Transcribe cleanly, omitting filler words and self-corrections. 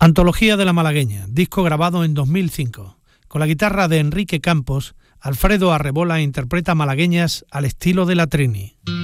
Antología de la Malagueña, disco grabado en 2005. Con la guitarra de Enrique Campos, Alfredo Arrebola interpreta malagueñas al estilo de la Trini.